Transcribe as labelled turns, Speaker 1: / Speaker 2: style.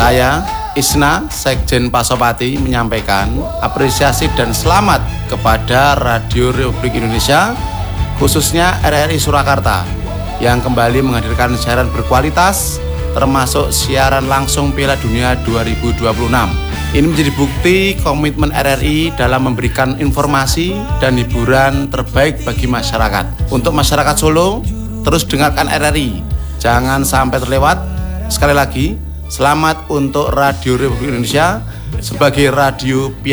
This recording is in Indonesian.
Speaker 1: Saya, Isna, Sekjen Pasopati, menyampaikan apresiasi dan selamat kepada Radio Republik Indonesia, khususnya RRI Surakarta, yang kembali menghadirkan siaran berkualitas, termasuk siaran langsung Piala Dunia 2026. Ini menjadi bukti komitmen RRI dalam memberikan informasi dan hiburan terbaik bagi masyarakat. Untuk masyarakat Solo, terus dengarkan RRI, jangan sampai terlewat. Sekali lagi, selamat untuk Radio Republik Indonesia sebagai radio